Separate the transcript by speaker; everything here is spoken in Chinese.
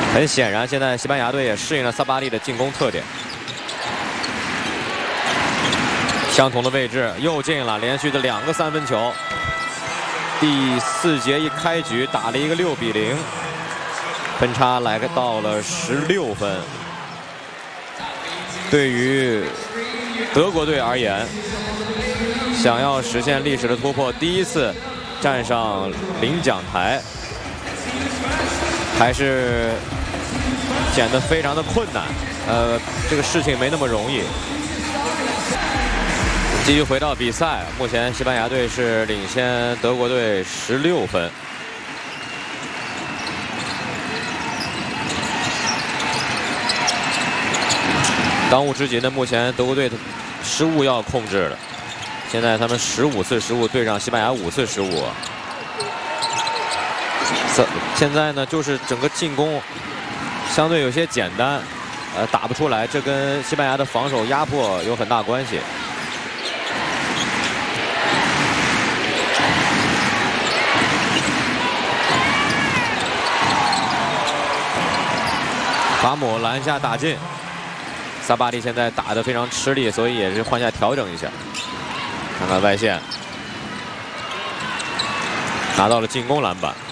Speaker 1: 很显然，现在西班牙队也适应了萨巴利的进攻特点。相同的位置又进了，连续的2个3分球。第4节一开局打了一个6比0，分差来到了16分。对于德国队而言，想要实现历史的突破，第1次站上领奖台，还是显得非常的困难。这个事情没那么容易。继续回到比赛，目前西班牙队是领先德国队16分。当务之急呢，目前德国队的失误要控制了。现在他们15次失误对上西班牙5次失误。现在呢，就是整个进攻相对有些简单，打不出来，这跟西班牙的防守压迫有很大关系。法姆篮下打进，萨巴利现在打得非常吃力，所以也是换下调整一下。看看外线，拿到了进攻篮板。